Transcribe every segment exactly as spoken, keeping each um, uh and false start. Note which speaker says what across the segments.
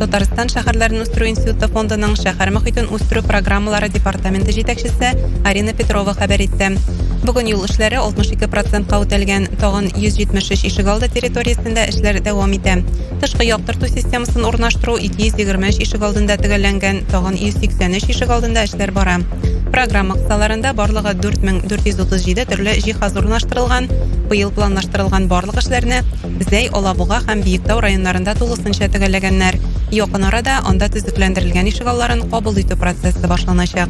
Speaker 1: Татарстан шәһәрләрен үстерү институты фондының шәһәр мөхитен үстерү программалары департаменты җитәкчесе Арина Петрова хәбәр итте. Бүген юл эшләре алтмыш ике процентка үтәлгән, тагын йөз җитмеш өч ишегалды территориясендә эшләр дәвам итә. Тышкы яктырту системасын урнаштыру ике йөз егерме өч ишегалдында төгәлләнгән, тагын йөз сиксән үч ишегалдында эшләр бара. Программа кысаларында барлыгы дүрт мең дүрт йөз утыз җиде төрле җиһаз урнаштырылган. Быел планлаштырылган барлык эшләрне Зәй, Алабуга һәм Биектау районнарында тулысынча төгәлләгәннәр. Якын арада анда төзекләндерелгән ишегалларын кабул итү процессы башланачак.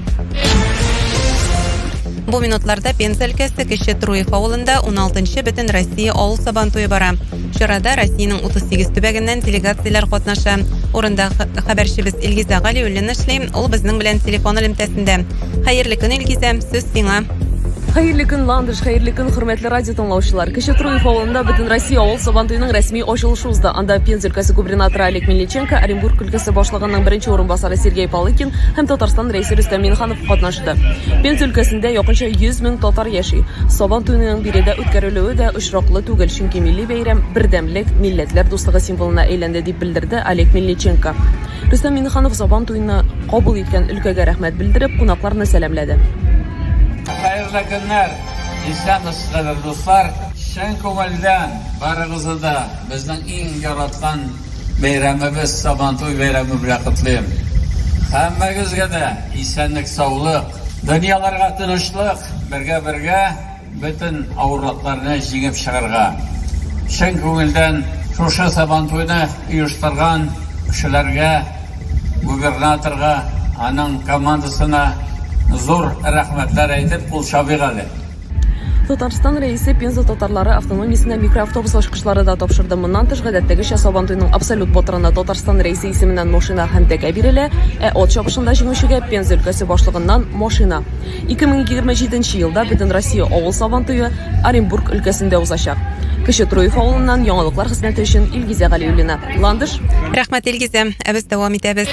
Speaker 1: Бу минутларда Пенза өлкәсе Кече Труев авылында он алтынчы бөтен Россия авыл сабантуе бара. Чарада Россиянең утыз сигез төбәгеннән делегацияләр катнаша. Урында хәбәрчебез Илгизә Галиуллина эшли, ул безнең белән телефон элемтәсендә. Хәерле көн, Илгизә, сүз сиңа.
Speaker 2: Хәерле көн, Ландыш, хәерле көн, хөрмәтле радио тыңлаучылар. Кече Труев авылында бөтен Россия авыл сабантуеның рәсми ачылышы узды. Анда Пенза өлкәсе губернаторы Олег Мельниченко, Оренбург өлкәсе башлыгының беренче урынбасары Сергей Палыкин һәм Татарстан рәисе Рөстәм Миннеханов катнашты. Пенза өлкәсендә якынча йөз мең татар яши. Сабантуеның биредә үткәрелүе дә очраклы түгел, чөнки милли бәйрәм бердәмлек, милләтләр дуслыгы символына әйләнде дип белдерде Олег Мельниченко. Рөстәм Миннеханов сабантуены кабул иткән өлкәгә рәхмәт белдереп, кунакларны сәламләде.
Speaker 3: Hayırlı günler, İslam'ın dostlar. Şen kovalden barınızı da bizden en yaratan bayramımız Sabantoy bayramı bilen kutlayayım. Hammagizga da isenlik, sağlık, dünyalarga tinchlik, birga birga bütün avratlarni jingib chiqarga. Şen kovalden şuşa Sabantoyni uyushtirgan kishilarga, gubernatorga, aning komandasına zor rahmetler aytib kul şabigali.
Speaker 2: Татарстан рәисе Пенза татарлары автономиясенә микроавтобус ачкычлары да тапшырды. Моннан тыш гадәттәгечә Сабантуйның абсолют батырына Татарстан рәисе исеменнән машина һәм тәкә бирелә, ә ат чабышында җиңүчегә Пенза өлкәсе башлыгыннан машина. ике мең егерме җиденче елда бөтен Россия авыл Сабантуе Оренбург өлкәсендә узачак. Кече Труев авылыннан яңалыклар хезмәте өчен Илгизә Галиуллина. Ландыш.
Speaker 1: Рәхмәт, Илгизә. Ә без дәвам итәбез.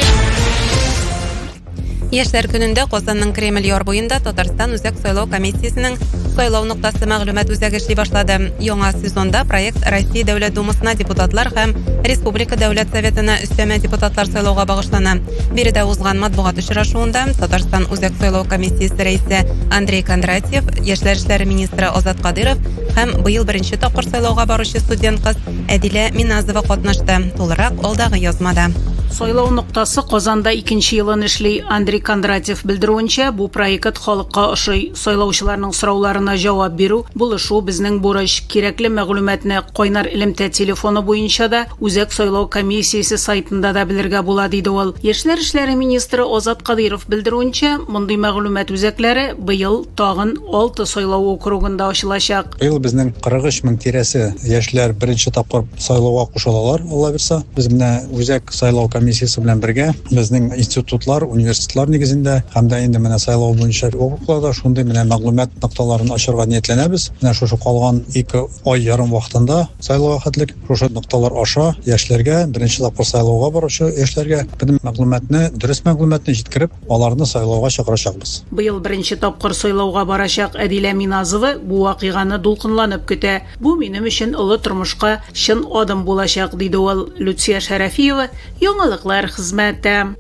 Speaker 1: Яшьләр көнендә Казанның Кремль яр буенда Татарстан үзәк сайлау комиссиясенең сайлау нуктасы мәгълүмат үзәге эшли башлады. Яңа сезонда проект Россия Дәүләт Думасына депутатлар һәм Республика Дәүләт Советына өстәмә депутатлар сайлауга багышлана. Биредә узган матбугат очрашуында Татарстан үзәк сайлау комиссиясе рәисе Андрей Кондратьев, яшьләр эшләре министры Азат Кадыров һәм быел беренче тапкыр сайлауга баручы студент кыз Әдилә Миназова катнашты. Тулырак алдагы язмада.
Speaker 4: Сайлау нуктасы Казанда икенче елын эшли. Андрей Кондратьев белдерүенчә, бу проект халыкка ошый. Сайлаучыларның сорауларына җавап бирү, булышу безнең бурыч. Кирәкле мәгълүматны кайнар элемтә телефоны буенча да үзәк сайлау комиссиясе сайтында да белергә була, диде ул. Яшьләр эшләре министры Азат Кадыров белдерүенчә, мондый мәгълүмат үзәкләре быел тагын алты сайлау округында ачылачак.
Speaker 5: Быел безнең кырык өч мең тирәсе яшьләр беренче тапкыр сайлауга кушылалар, Алла бирсә. Без менә үзәк сайлау комиссиясе белән бергә безнең институтлар, университетлар нигезендә һәм дә инде менә сайлау буенча округларда шундый менә мәгълүмат нокталарын ачарга ниятленәбез. Менә шушы калган ике ай ярым вакытында сайлау хәтлек шушы нокталар аша яшьләргә, беренче тапкыр сайлауга баручы яшьләргә бөтен мәгълүматны, дөрес мәгълүматны җиткереп, аларны сайлауга чакырачакбыз.
Speaker 4: Быел беренче тапкыр сайлауга барачак Әдилә Миназова бу вакыйганы дулкынланып көтә. Бу минем өчен олы тормышка чын адым булачак, диде ул. Люция Шарафиева, яңалыклар хезмәте.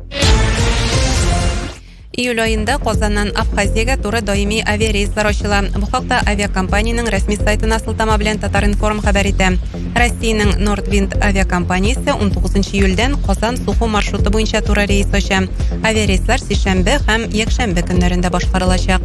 Speaker 1: Июль айында Казаннан Абхазиягә туры даими авиарейслар ачыла. Бу хакта авиакомпаниянең рәсми сайтына сылтама белән Татар-информ хәбәр итә. Россиянең Nordwind авиакомпаниясе он тугызынчы июльдән Казан-Сухум маршруты буенча туры рейс ача. Авиарейслар сишәмбе һәм якшәмбе көннәрендә башкарылачак.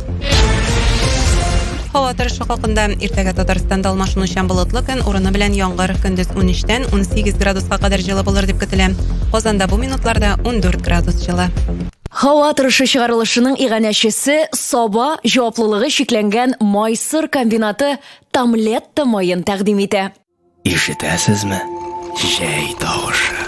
Speaker 1: Һава торышы хакында: иртәгә Татарстанда алмашынучан болытлы көн, урыны белән яңгыр, көндез он өчтән он сигез градуска кадәр җылы булыр дип көтелә. Казанда бу минутларда он дүрт градус җылы.
Speaker 6: Һава торышы чыгарылышының иганәчесе Саба җаваплылыгы шикләнгән Майсыр комбинаты Тамлетта майын тәкъдим итә.
Speaker 7: Ишетәсезме? Җәй тавышы.